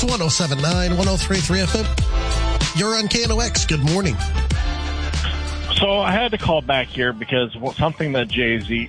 1079, 1033 FM. You're on KNOX. Good morning. So I had to call back here because something that Gen Z,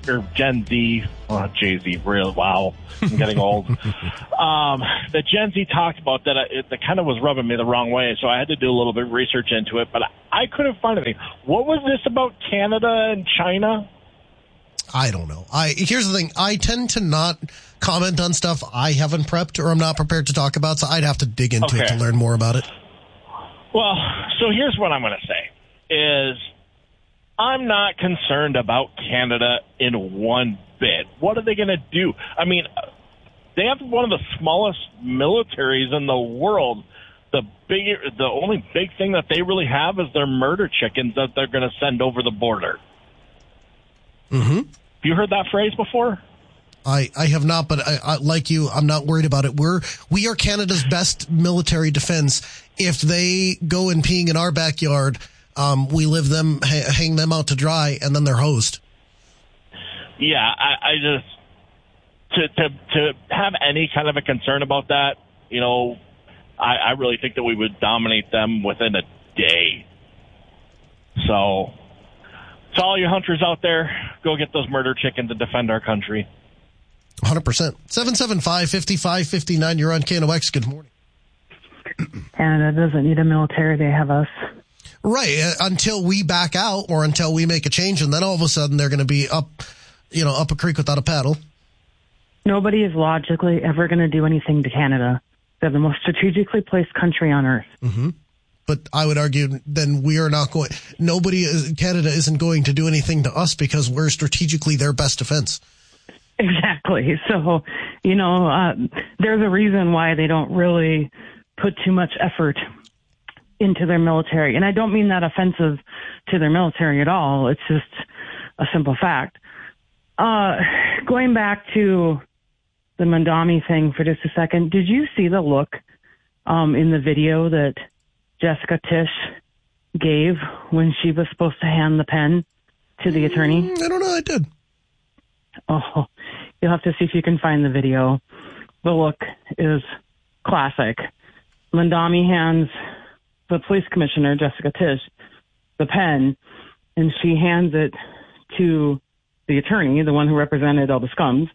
wow, I'm getting old. That Gen Z talked about that kind of was rubbing me the wrong way. So I had to do a little bit of research into it, but I couldn't find anything. What was this about Canada and China? I don't know. Here's the thing. I tend to not comment on stuff I haven't prepped or I'm not prepared to talk about, so I'd have to dig into it to learn more about it. Well, so here's what I'm going to say is I'm not concerned about Canada in one bit. What are they going to do? I mean, they have one of the smallest militaries in the world. The only big thing that they really have is their murder chickens that they're going to send over the border. Mm-hmm. Have you heard that phrase before? I have not, but I like you, I'm not worried about it. We are Canada's best military defense. If they go and peeing in our backyard, we hang them out to dry, and then they're hosed. Yeah, I just to have any kind of a concern about that, you know, I really think that we would dominate them within a day. So, to all you hunters out there, go get those murder chickens and defend our country. 100%. 775-5559, you're on KNOX. Good morning. Canada doesn't need a military. They have us. Right, until we back out or until we make a change, and then all of a sudden they're going to be up a creek without a paddle. Nobody is logically ever going to do anything to Canada. They're the most strategically placed country on earth. Mm-hmm. But I would argue then we are not going. Canada isn't going to do anything to us because we're strategically their best defense. Exactly. So, there's a reason why they don't really put too much effort into their military. And I don't mean that offensive to their military at all. It's just a simple fact. Going back to the Mamdani thing for just a second, did you see the look in the video that Jessica Tisch gave when she was supposed to hand the pen to the attorney? I don't know. I did. Oh, you'll have to see if you can find the video. The look is classic. Mamdani hands the police commissioner, Jessica Tisch, the pen, and she hands it to the attorney, the one who represented all the scums.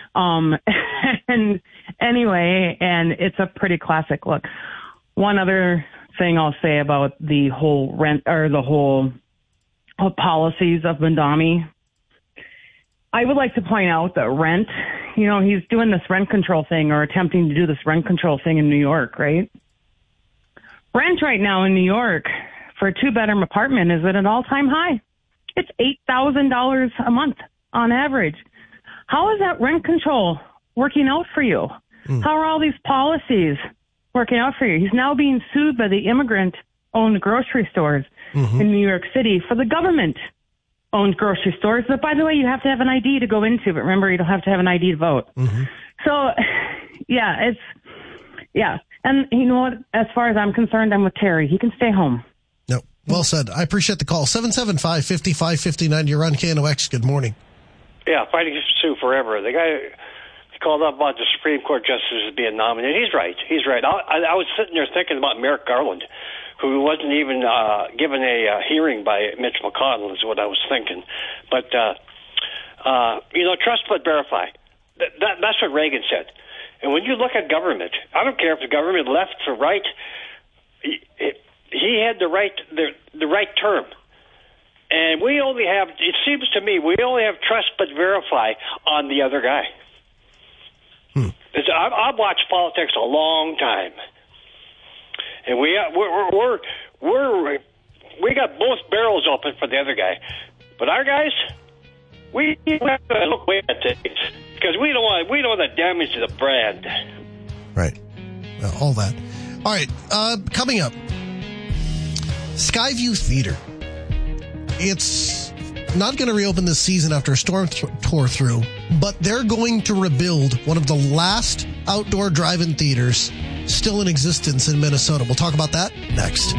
And it's a pretty classic look. One other thing I'll say about the whole policies of Mamdani, I would like to point out that rent, he's doing this rent control thing or attempting to do this rent control thing in New York, right? Rent right now in New York for a two-bedroom apartment is at an all-time high. It's $8,000 a month on average. How is that rent control working out for you? How are all these policies working out for you? He's now being sued by the immigrant-owned grocery stores in New York City for the government-owned grocery stores that, by the way, you have to have an ID to go into. But remember, you don't have to have an ID to vote. So, And you know what? As far as I'm concerned, I'm with Terry. He can stay home. No. Well said. I appreciate the call. 775-5559. You're on KNOX. Good morning. Yeah, fighting Sue forever. The guy called up about the Supreme Court justices being nominated. He's right. I was sitting there thinking about Merrick Garland, who wasn't even given a hearing by Mitch McConnell, is what I was thinking. But, trust but verify. That's what Reagan said. And when you look at government, I don't care if the government left or right, he had the right term. And we only have, it seems to me, trust but verify on the other guy. I've watched politics a long time, and we got both barrels open for the other guy. But our guys, we have to look way at things because we don't want to damage the brand. Right. All that. All right. Coming up, Skyview Theater. It's not going to reopen this season after a storm tore through, but they're going to rebuild one of the last outdoor drive-in theaters still in existence in Minnesota. We'll talk about that next.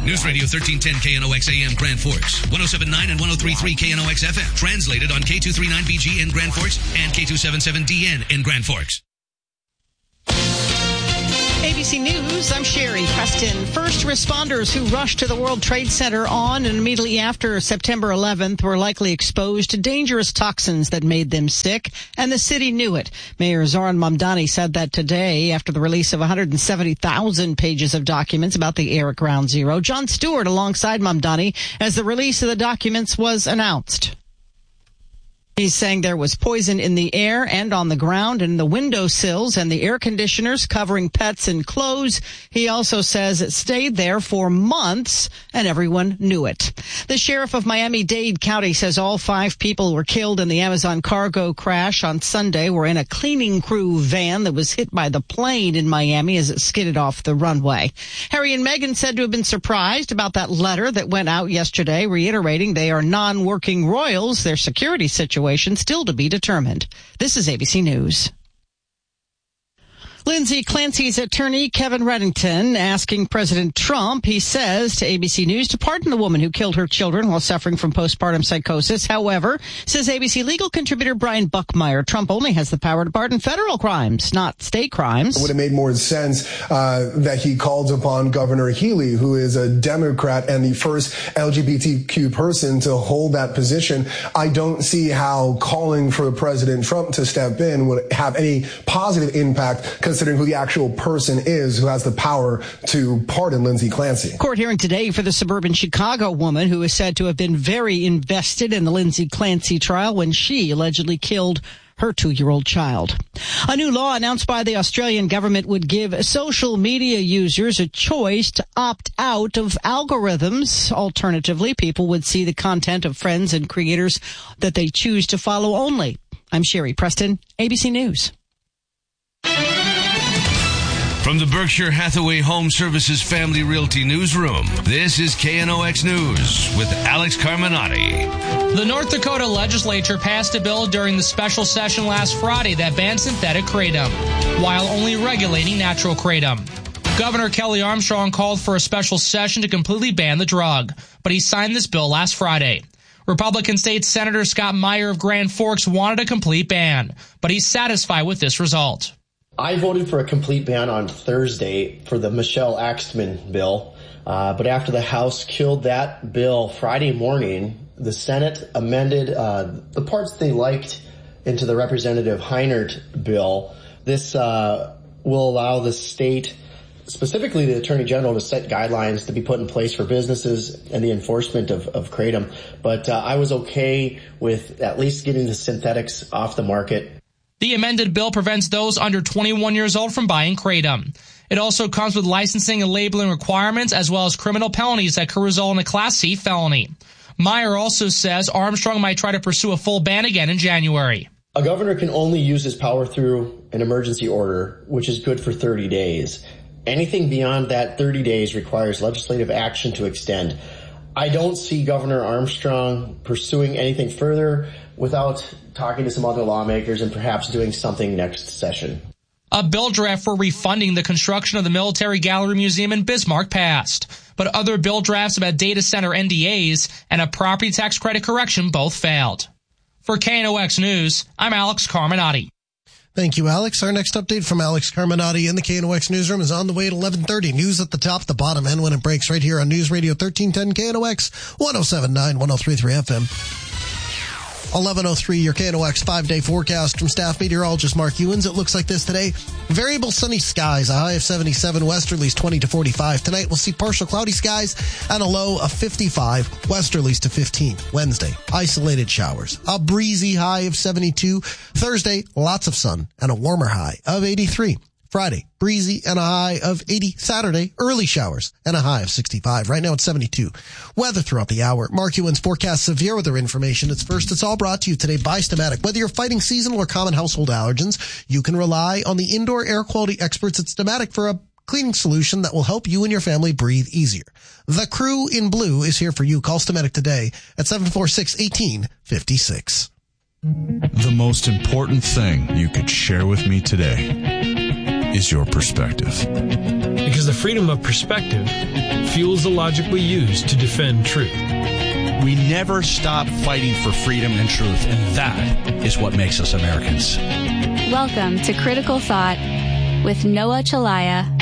News Radio 1310 KNOX AM Grand Forks, 107.9 and 103.3 KNOX FM. Translated on K239BG in Grand Forks and K277DN in Grand Forks. ABC News, I'm Sherry Preston. First responders who rushed to the World Trade Center on and immediately after September 11th were likely exposed to dangerous toxins that made them sick, and the city knew it. Mayor Zoran Mamdani said that today after the release of 170,000 pages of documents about the air at Ground Zero. Jon Stewart alongside Mamdani as the release of the documents was announced. He's saying there was poison in the air and on the ground and the windowsills and the air conditioners covering pets and clothes. He also says it stayed there for months and everyone knew it. The sheriff of Miami-Dade County says all 5 people who were killed in the Amazon cargo crash on Sunday were in a cleaning crew van that was hit by the plane in Miami as it skidded off the runway. Harry and Meghan said to have been surprised about that letter that went out yesterday, reiterating they are non-working royals. Their security situation still to be determined. This is ABC News. Lindsay Clancy's attorney, Kevin Reddington, asking President Trump, he says to ABC News, to pardon the woman who killed her children while suffering from postpartum psychosis. However, says ABC legal contributor Brian Buckmeyer, Trump only has the power to pardon federal crimes, not state crimes. It would have made more sense that he called upon Governor Healy, who is a Democrat and the first LGBTQ person to hold that position. I don't see how calling for President Trump to step in would have any positive impact, considering who the actual person is who has the power to pardon Lindsay Clancy. Court hearing today for the suburban Chicago woman who is said to have been very invested in the Lindsay Clancy trial when she allegedly killed her 2-year-old child. A new law announced by the Australian government would give social media users a choice to opt out of algorithms. Alternatively, people would see the content of friends and creators that they choose to follow only. I'm Sherry Preston, ABC News. From the Berkshire Hathaway Home Services Family Realty Newsroom, this is KNOX News with Alex Carminati. The North Dakota legislature passed a bill during the special session last Friday that banned synthetic kratom, while only regulating natural kratom. Governor Kelly Armstrong called for a special session to completely ban the drug, but he signed this bill last Friday. Republican State Senator Scott Meyer of Grand Forks wanted a complete ban, but he's satisfied with this result. I voted for a complete ban on Thursday for the Michelle Axtman bill, but after the House killed that bill Friday morning, the Senate amended the parts they liked into the Representative Heinert bill. This will allow the state, specifically the Attorney General, to set guidelines to be put in place for businesses and the enforcement of kratom. But I was okay with at least getting the synthetics off the market. The amended bill prevents those under 21 years old from buying kratom. It also comes with licensing and labeling requirements as well as criminal penalties that could result in a Class C felony. Meyer also says Armstrong might try to pursue a full ban again in January. A governor can only use his power through an emergency order, which is good for 30 days. Anything beyond that 30 days requires legislative action to extend. I don't see Governor Armstrong pursuing anything further without talking to some other lawmakers and perhaps doing something next session. A bill draft for refunding the construction of the Military Gallery Museum in Bismarck passed, but other bill drafts about data center NDAs and a property tax credit correction both failed. For KNOX News, I'm Alex Carminati. Thank you, Alex. Our next update from Alex Carminati in the KNOX newsroom is on the way at 11:30. News at the top, the bottom, and when it breaks right here on News Radio 1310 KNOX 107.9, 103.3 FM. 11:03, your KNOX 5-day forecast from staff meteorologist Mark Ewens. It looks like this today. Variable sunny skies, a high of 77, westerlies 20 to 45. Tonight we'll see partial cloudy skies and a low of 55, westerlies to 15. Wednesday, isolated showers, a breezy high of 72. Thursday, lots of sun and a warmer high of 83. Friday, breezy and a high of 80. Saturday, early showers and a high of 65. Right now it's 72. Weather throughout the hour. Mark Ewens forecasts severe weather information. It's all brought to you today by Stamatic. Whether you're fighting seasonal or common household allergens, you can rely on the indoor air quality experts at Stamatic for a cleaning solution that will help you and your family breathe easier. The crew in blue is here for you. Call Stamatic today at 746-1856. The most important thing you could share with me today is your perspective. Because the freedom of perspective fuels the logic we use to defend truth. We never stop fighting for freedom and truth, and that is what makes us Americans. Welcome to Critical Thought with Noah Chelliah